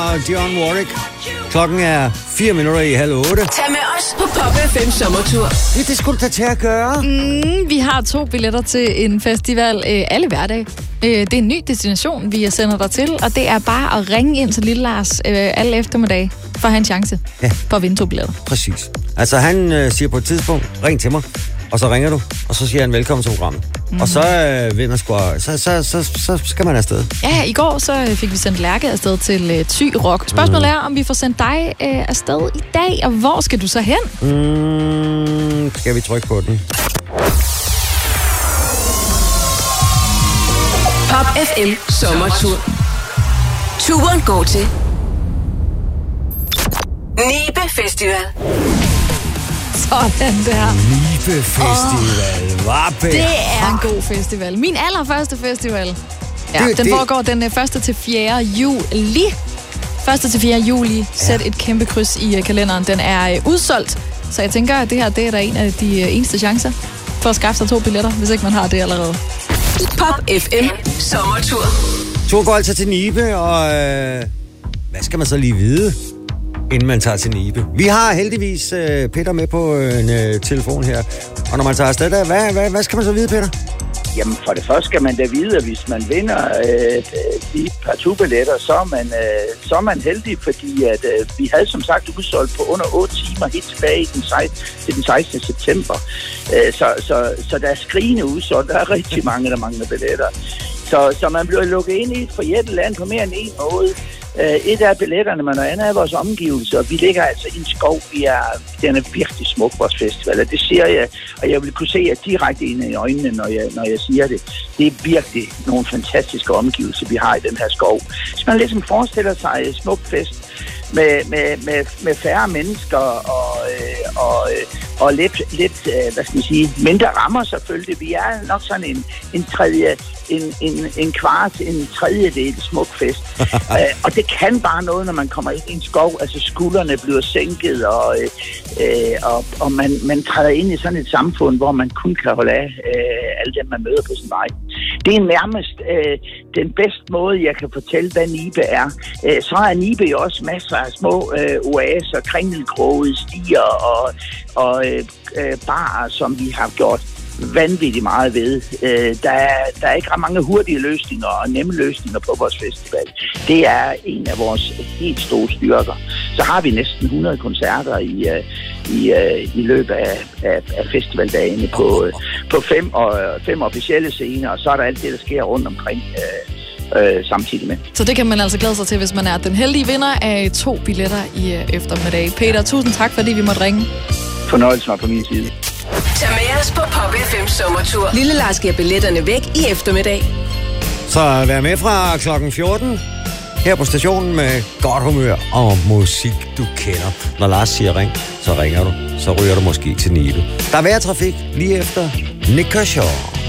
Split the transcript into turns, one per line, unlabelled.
Dionne Warwick. Klokken er 7:04.
Tag med os på Pop FM sommertur.
Ja, det skulle du da til at gøre.
Vi har 2 billetter til en festival alle hverdage. Det er en ny destination, vi sender dig til, og det er bare at ringe ind til Lille Lars alle eftermiddag for at have en chance for at vinde 2 billetter.
Præcis. Altså, han siger på et tidspunkt, ring til mig, og så ringer du, og så siger han velkommen til programmet. Og så vil man sgu, så skal man afsted.
Ja, i går så fik vi sendt Lærke afsted til Thy Rock. Spørgsmålet er, om vi får sendt dig afsted i dag, og hvor skal du så hen?
Skal vi trykke på den?
Pop FM sommertur. Turen går til Nibe Festival.
Sådan der.
Nibe Festival.
Det er en god festival. Min allerførste festival. Ja, den foregår den 1. til 4. juli. 1. til 4. juli. Sæt et kæmpe kryds i kalenderen. Den er udsolgt. Så jeg tænker, at det her det er da en af de eneste chancer for at skaffe sig 2 billetter, hvis ikke man har det allerede.
Pop FM sommertur.
Tur går altså til Nibe, og hvad skal man så lige vide, inden man tager til Nibe? Vi har heldigvis Peter med på en telefon her. Og når man tager afsted der, hvad skal man så vide, Peter?
Jamen, for det første skal man da vide, at hvis man vinder de partout-billetter, så er man heldig, fordi at, vi havde som sagt udsolgt på under 8 timer helt tilbage til den 16. september. Så der er skrigende udsolgt. Der er rigtig mange, der mangler billetter. Så man bliver lukket ind i et forjættet land på mere end en måde. Et af billetterne, men noget andet er vores omgivelser. Vi ligger altså i en skov. Den er virkelig smuk, vores festival, og det siger jeg, og jeg vil kunne se jer direkte ind i øjnene, når jeg siger det. Det er virkelig nogle fantastiske omgivelser, vi har i den her skov. Hvis man ligesom forestiller sig et smukt fest med færre mennesker og lidt hvad skal man sige, mindre rammer selvfølgelig. Vi er nok sådan en tredjedel smuk fest. Og det kan bare noget, når man kommer ind i en skov. Altså skuldrene bliver sænket, og man træder ind i sådan et samfund, hvor man kun kan holde af alle dem, man møder på sin vej. Det er nærmest den bedste måde, jeg kan fortælle, hvad Nibe er. Så er Nibe jo også masser af små oaser, kringelkrogede stier og barer, som vi har gjort vanvittigt meget ved. Der er ikke ret mange hurtige løsninger og nemme løsninger på vores festival. Det er en af vores helt store styrker. Så har vi næsten 100 koncerter i løbet af festivaldagene på 5 officielle scener, og så er der alt det, der sker rundt omkring samtidig med.
Så det kan man altså glæde sig til, hvis man er den heldige vinder af 2 billetter i eftermiddag. Peter, tusind tak, fordi vi måtte ringe.
Fornøjelsen var på min side.
Tag med os på Pop FM sommertur. Lille Lars giver billetterne væk i eftermiddag.
Så vær med fra klokken 14 her på stationen med godt humør og musik, du kender. Når Lars siger ring, så ringer du. Så ryger du måske til Nibe. Der er vejrtrafik lige efter Nick Kershaw.